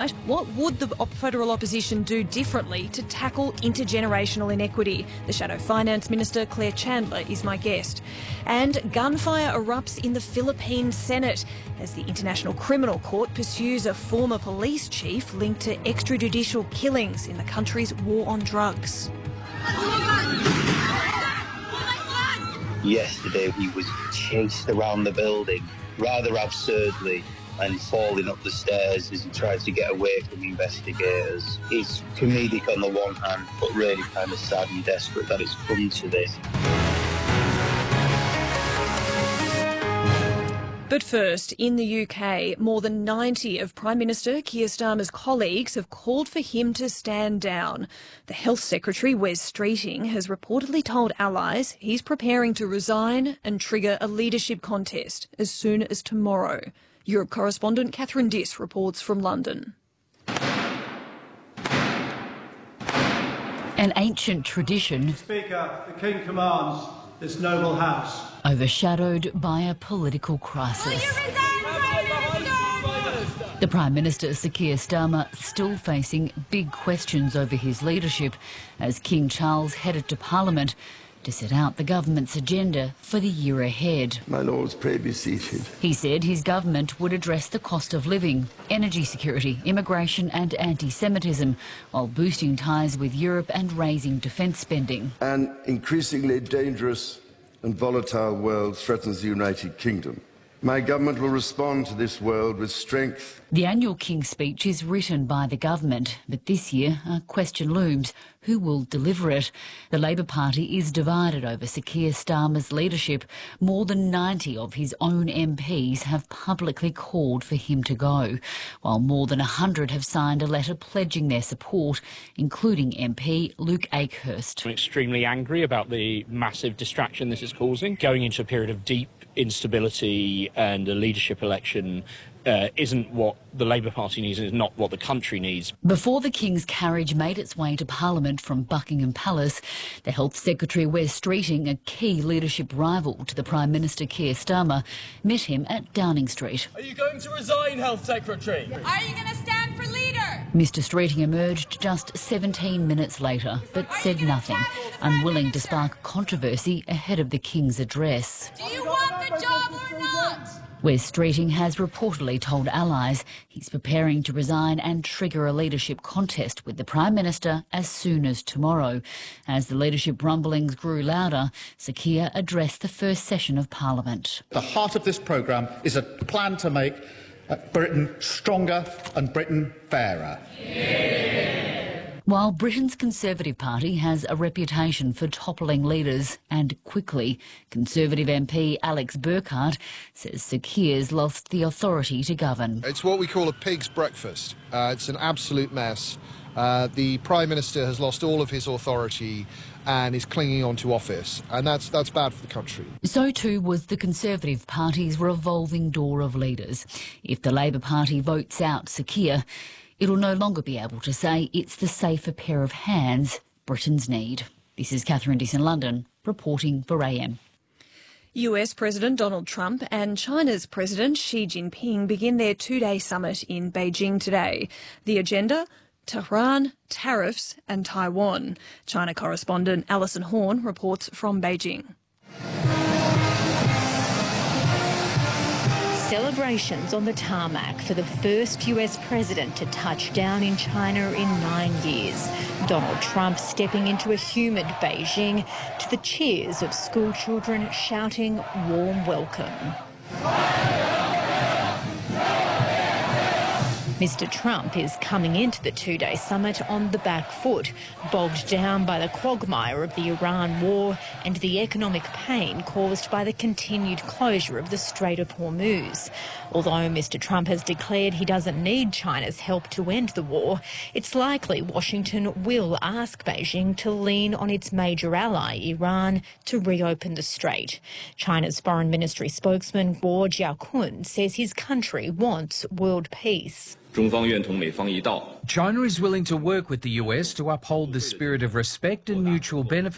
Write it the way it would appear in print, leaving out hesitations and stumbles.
tonight, what would the federal opposition do differently to tackle intergenerational inequity? The Shadow Finance Minister, Claire Chandler, is my guest. And gunfire erupts in the Philippine Senate as the International Criminal Court pursues a former police chief linked to extrajudicial killings in the country's war on drugs. Yesterday he was chased around the building rather absurdly and falling up the stairs as he tried to get away from the investigators. It's comedic on the one hand, but really kind of sad and desperate that it's come to this. But first, in the UK, more than 90 of Prime Minister Keir Starmer's colleagues have called for him to stand down. The Health Secretary, Wes Streeting, has reportedly told allies he's preparing to resign and trigger a leadership contest as soon as tomorrow. Europe correspondent Catherine Diss reports from London. An ancient tradition, Speaker, the King commands this noble House, overshadowed by a political crisis. The Prime Minister, Sir Keir Starmer, still facing big questions over his leadership as King Charles headed to Parliament to set out the government's agenda for the year ahead. My Lords, pray be seated. He said his government would address the cost of living, energy security, immigration and anti-Semitism, while boosting ties with Europe and raising defence spending. An increasingly dangerous and volatile world threatens the United Kingdom. My government will respond to this world with strength. The annual King's speech is written by the government, but this year a question looms: who will deliver it? The Labor Party is divided over Sir Keir Starmer's leadership. More than 90 of his own MPs have publicly called for him to go, while more than 100 have signed a letter pledging their support, including MP Luke Akehurst. I'm extremely angry about the massive distraction this is causing. Going into a period of deep instability and a leadership election isn't what the Labour Party needs and is not what the country needs. Before the King's carriage made its way to Parliament from Buckingham Palace, the Health Secretary, Wes Streeting, a key leadership rival to the Prime Minister Keir Starmer, met him at Downing Street. Are you going to resign, Health Secretary? Are you going to stand for leader? Mr Streeting emerged just 17 minutes later, but said nothing, unwilling to spark controversy ahead of the King's address. Do you want the job or not? Wes Streeting has reportedly told allies he's preparing to resign and trigger a leadership contest with the Prime Minister as soon as tomorrow. As the leadership rumblings grew louder, Sir Keir addressed the first session of Parliament. The heart of this programme is a plan to make Britain stronger and Britain fairer. While Britain's Conservative Party has a reputation for toppling leaders, and quickly, Conservative MP Alex Burkhardt says Sir Keir's lost the authority to govern. It's what we call a pig's breakfast. It's an absolute mess. The Prime Minister has lost all of his authority and is clinging on to office, and that's bad for the country. So too was the Conservative Party's revolving door of leaders. If the Labor Party votes out Sir Keir, it'll no longer be able to say it's the safer pair of hands Britons need. This is Catherine Diss in London, reporting for AM. US President Donald Trump and China's President Xi Jinping begin their two-day summit in Beijing today. The agenda? Tehran, tariffs and Taiwan. China correspondent Alison Horn reports from Beijing. Celebrations on the tarmac for the first US president to touch down in China in 9 years. Donald Trump stepping into a humid Beijing to the cheers of school children shouting warm welcome. Mr Trump is coming into the two-day summit on the back foot, bogged down by the quagmire of the Iran war and the economic pain caused by the continued closure of the Strait of Hormuz. Although Mr Trump has declared he doesn't need China's help to end the war, it's likely Washington will ask Beijing to lean on its major ally, Iran, to reopen the strait. China's Foreign Ministry spokesman Guo Jiakun says his country wants world peace. China is willing to work with the US to uphold the spirit of respect and mutual benefit